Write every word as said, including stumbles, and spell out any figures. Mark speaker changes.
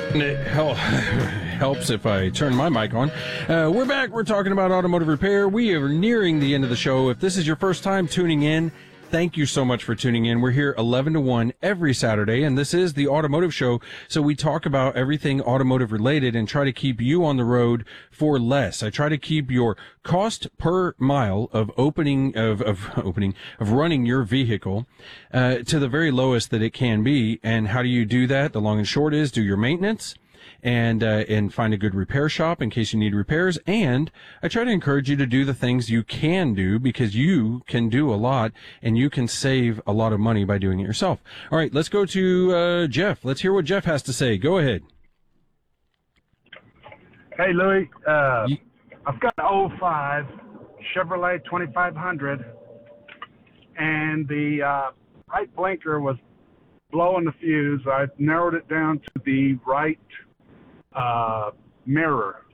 Speaker 1: It hel- helps if I turn my mic on. Uh, we're back. We're talking about automotive repair. We are nearing the end of the show. If this is your first time tuning in, thank you so much for tuning in. We're here eleven to one every Saturday, and this is the Automotive Show. So we talk about everything automotive related and try to keep you on the road for less. I try to keep your cost per mile of opening, of, of opening, of running your vehicle, uh, to the very lowest that it can be. And how do you do that? The long and short is do your maintenance. And, uh, and find a good repair shop in case you need repairs. And I try to encourage you to do the things you can do because you can do a lot and you can save a lot of money by doing it yourself. All right, let's go to, uh, Jeff. Let's hear what Jeff has to say. Go ahead.
Speaker 2: Hey, Louis. Uh, you- I've got an oh five Chevrolet twenty-five hundred and the, uh, right blinker was blowing the fuse. I narrowed it down to the right uh, mirror,